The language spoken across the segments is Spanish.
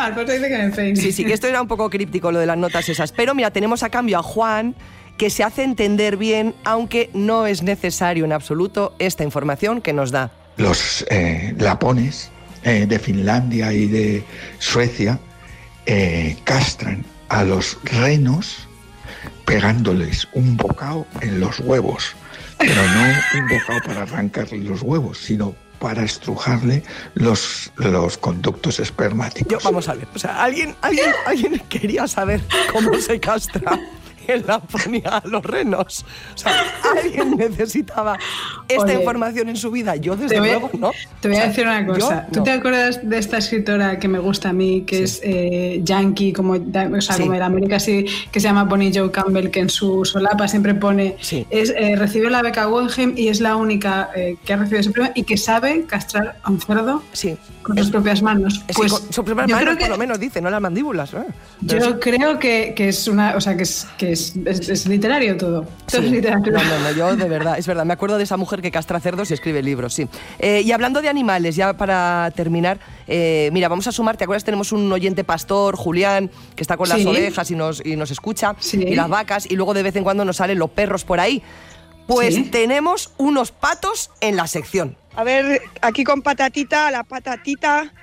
Alfonso dice que me peine. Sí, que esto era un poco críptico lo de las notas esas. Pero mira, tenemos a cambio a Juan, que se hace entender bien, aunque no es necesario en absoluto esta información que nos da. Los lapones de Finlandia y de Suecia castran a los renos pegándoles un bocado en los huevos, pero no un bocado para arrancarle los huevos, sino para estrujarle los conductos espermáticos. Vamos a ver, o sea, alguien quería saber cómo se castra en Laponia a los renos. O sea, alguien necesitaba esta información en su vida. Yo, desde luego, no. Te voy a decir una cosa. ¿Tú te acuerdas de esta escritora que me gusta a mí, que es yankee, como de América, así, que se llama Bonnie Jo Campbell, que en su solapa siempre pone... recibió la beca Guggenheim y es la única que ha recibido ese premio y que sabe castrar a un cerdo con sus propias manos. Pues, con sus propias manos, por lo menos, dice, no las mandíbulas. Yo creo que es una... O sea, que es literario todo. Todo es literario. No, yo de verdad, es verdad. Me acuerdo de esa mujer que castra cerdos y escribe libros, sí. Y hablando de animales, ya para terminar, mira, vamos a sumar, ¿te acuerdas? Tenemos un oyente pastor, Julián, que está con las ovejas y nos escucha, y las vacas, y luego de vez en cuando nos salen los perros por ahí. Pues tenemos unos patos en la sección. A ver, aquí con Patatita, la Patatita...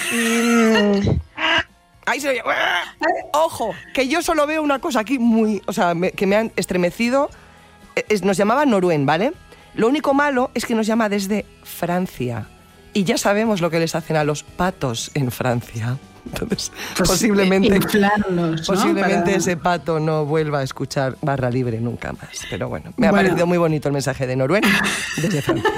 Ahí se oye. Ojo, que yo solo veo una cosa aquí muy... O sea, que me han estremecido. Nos llamaba Noruen, ¿vale? Lo único malo es que nos llama desde Francia. Y ya sabemos lo que les hacen a los patos en Francia. Entonces, pues posiblemente inflarlos, ¿no? Posiblemente ese pato no vuelva a escuchar Barra Libre nunca más. Pero bueno, me ha parecido muy bonito el mensaje de Noruen desde Francia.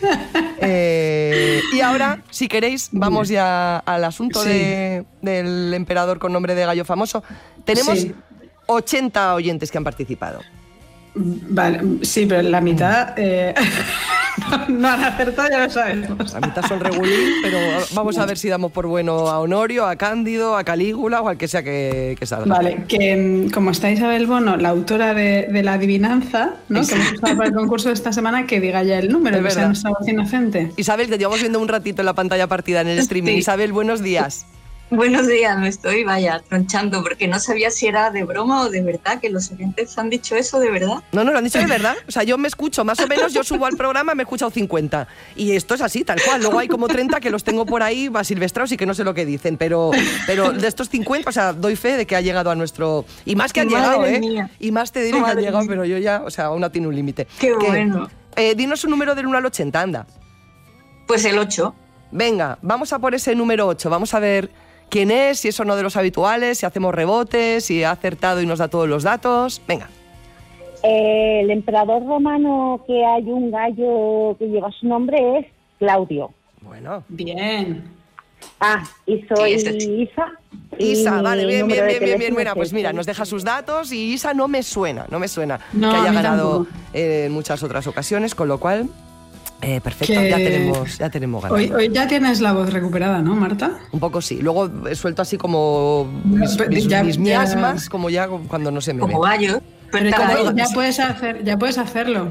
Y ahora, si queréis, vamos ya al asunto del emperador con nombre de gallo famoso. Tenemos 80 oyentes que han participado. Vale, sí, pero la mitad no han acertado, ya lo sabemos. La mitad son regulín, pero vamos a ver si damos por bueno a Honorio, a Cándido, a Calígula o al que sea que salga. Vale, que como está Isabel Bono, la autora de la adivinanza, ¿no? Que hemos usado para el concurso de esta semana, que diga ya el número, que sea nuestra voz inocente. Isabel, te llevamos viendo un ratito en la pantalla partida en el streaming. Sí. Isabel, buenos días. Buenos días, me estoy, tronchando, porque no sabía si era de broma o de verdad, que los oyentes han dicho eso de verdad. No, lo han dicho de verdad. O sea, yo me escucho, más o menos, yo subo al programa, me he escuchado 50. Y esto es así, tal cual. Luego hay como 30 que los tengo por ahí asilvestrados y que no sé lo que dicen. Pero de estos 50, o sea, doy fe de que ha llegado a nuestro... Y más que han llegado, mía. Y más te diré que han llegado, pero yo ya, o sea, aún no tiene un límite. Qué bueno. Dinos un número del 1 al 80, anda. Pues el 8. Venga, vamos a por ese número 8. Vamos a ver... ¿Quién es? Si es uno de los habituales, si hacemos rebotes, si ha acertado y nos da todos los datos. Venga. El emperador romano que hay un gallo que lleva su nombre es Claudio. Bueno. Bien. Y soy Isa. Isa, vale, bien. Bueno, pues mira, nos deja sus datos y Isa no me suena que haya ganado en muchas otras ocasiones, con lo cual... perfecto, ya tenemos ganado. Hoy ya tienes la voz recuperada, ¿no, Marta? Un poco sí. Luego he suelto así como mis miasmas, como ya cuando no se me ve. Como gallo. Pero ya puedes hacerlo.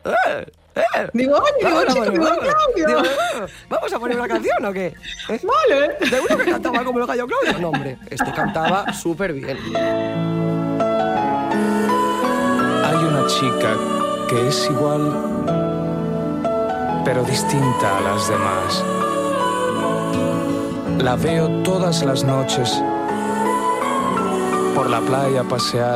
¿Vamos a poner una canción o qué? Vale. ¿De uno que cantaba como el gallo Claudio? No, hombre, este cantaba súper bien. Hay una chica que es igual, pero distinta a las demás. La veo todas las noches por la playa pasear